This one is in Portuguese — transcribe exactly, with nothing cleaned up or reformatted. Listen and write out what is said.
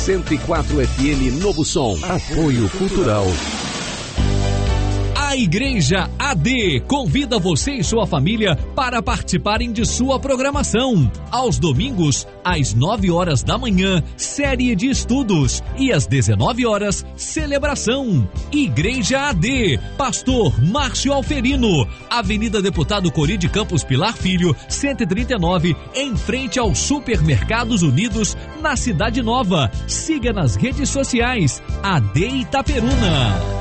cento e quatro F M Novo Som. Apoio Cultural. A Igreja A D convida você e sua família para participarem de sua programação. Aos domingos, às nove horas da manhã, série de estudos. E às dezenove horas, celebração. Igreja A D, Pastor Márcio Alferino, Avenida Deputado Cori de Campos Pilar Filho, cento e trinta e nove, em frente aos Supermercados Unidos, na Cidade Nova. Siga nas redes sociais, A D Itaperuna.